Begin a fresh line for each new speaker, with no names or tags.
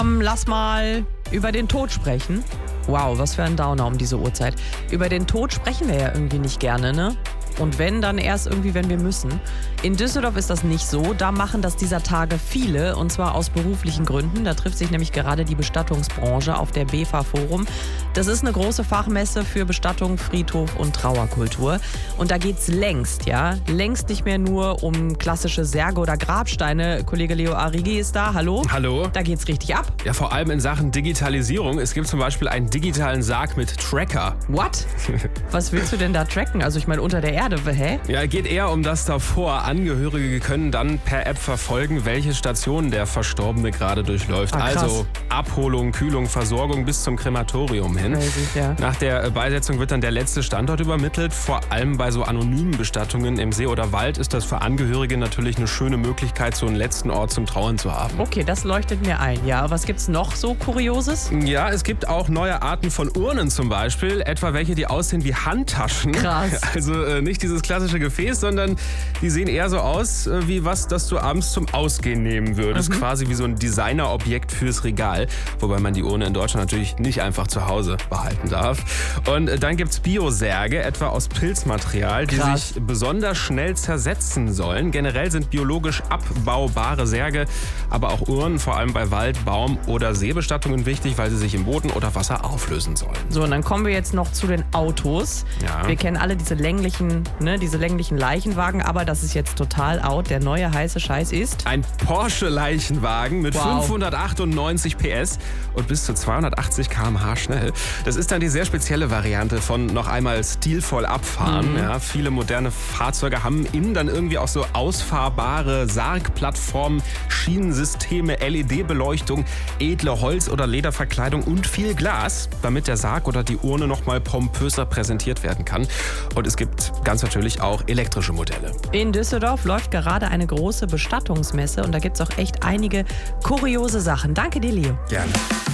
Lass mal über den Tod sprechen. Wow, was für ein Downer um diese Uhrzeit. Über den Tod sprechen wir ja irgendwie nicht gerne, ne? Und wenn, dann erst irgendwie, wenn wir müssen. In Düsseldorf ist das nicht so. Da machen das dieser Tage viele, und zwar aus beruflichen Gründen. Da trifft sich nämlich gerade die Bestattungsbranche auf der BEFA Forum. Das ist eine große Fachmesse für Bestattung, Friedhof und Trauerkultur. Und da geht's längst nicht mehr nur um klassische Särge oder Grabsteine. Kollege Leo Arrighi ist da. Hallo.
Hallo.
Da geht's richtig ab.
Ja, vor allem in Sachen Digitalisierung. Es gibt zum Beispiel einen digitalen Sarg mit Tracker.
What? Was willst du denn da tracken? Also ich meine, unter der Erde, hä?
Ja, geht eher um das davor. Angehörige können dann per App verfolgen, welche Stationen der Verstorbene gerade durchläuft. Also Abholung, Kühlung, Versorgung bis zum Krematorium hin.
Crazy, ja.
Nach der Beisetzung wird dann der letzte Standort übermittelt. Vor allem bei so anonymen Bestattungen im See oder Wald ist das für Angehörige natürlich eine schöne Möglichkeit, so einen letzten Ort zum Trauern zu haben.
Okay, das leuchtet mir ein. Ja, was gibt's noch so Kurioses?
Ja, es gibt auch neue Arten von Urnen zum Beispiel. Etwa welche, die aussehen wie Handtaschen.
Krass.
Also nicht dieses klassische Gefäß, sondern die sehen eher so aus wie was, das du abends zum Ausgehen nehmen würdest. Quasi wie so ein Designerobjekt fürs Regal. Wobei man die Urne in Deutschland natürlich nicht einfach zu Hause behalten darf. Und dann gibt's Biosärge, etwa aus Pilzmaterial, die sich besonders schnell zersetzen sollen. Generell sind biologisch abbaubare Särge, aber auch Urnen, vor allem bei Wald-, Baum- oder Seebestattungen wichtig, weil sie sich im Boden oder Wasser auflösen sollen.
So, und dann kommen wir jetzt noch zu den Autos.
Ja.
Wir kennen alle diese länglichen Leichenwagen, aber das ist jetzt total out. Der neue heiße Scheiß ist
Ein Porsche-Leichenwagen mit
Wow.
598 PS und bis zu 280 km/h schnell. Das ist dann die sehr spezielle Variante von noch einmal stilvoll abfahren. Ja, viele moderne Fahrzeuge haben innen dann irgendwie auch so ausfahrbare Sargplattformen, Schienensysteme, LED-Beleuchtung, edle Holz- oder Lederverkleidung und viel Glas, damit der Sarg oder die Urne noch mal pompöser präsentiert werden kann. Und es gibt ganz natürlich auch elektrische Modelle.
in Düsseldorf läuft gerade eine große Bestattungsmesse und da gibt's auch echt einige kuriose Sachen. Danke dir, Leo.
Gerne.